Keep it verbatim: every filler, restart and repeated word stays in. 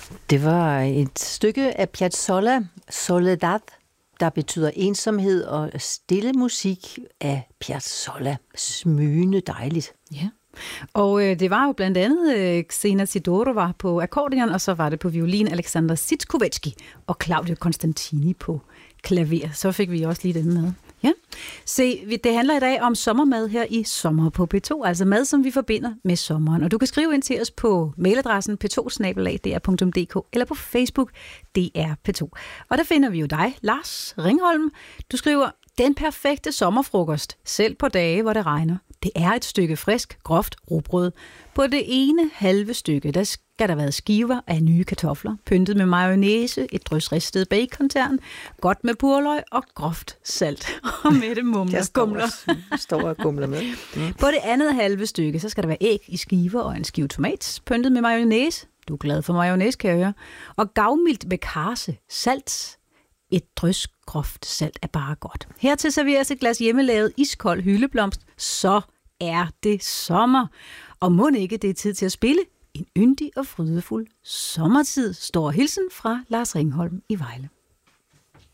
Det var et stykke af Piazzolla, Soledad, der betyder ensomhed, og stille musik af Piazzolla. Smygende dejligt. Ja. Og øh, det var jo blandt andet øh, Xena Sidorova på akkordeon, og så var det på violin Alexander Sitkovetsky og Claudio Constantini på klaver. Så fik vi også lige dem med. Ja. Se, det handler i dag om sommermad her i Sommer på P to, altså mad, som vi forbinder med sommeren. Og du kan skrive ind til os på mailadressen p to snabel-a d r punktum d k eller på Facebook D R P to. Og der finder vi jo dig, Lars Ringholm. Du skriver, den perfekte sommerfrokost, selv på dage, hvor det regner. Det er et stykke frisk, groft rugbrød. På det ene halve stykke, der skal der være skiver af nye kartofler, pyntet med mayonnaise, et drys ristet bacontern, godt med purløg og groft salt. Og med det mumler og gumler. Står og gumler med. Mm. På det andet halve stykke, så skal der være æg i skiver og en skive tomat, pyntet med mayonnaise. Du er glad for mayonnaise, kan jeg høre. Og gavmildt med karse, salt. Et drys groft salt er bare godt. Hertil serveres et glas hjemmelavet iskold hyldeblomst, så er det sommer. Og må ikke det er tid til at spille en yndig og frydefuld sommertid, står hilsen fra Lars Ringholm i Vejle.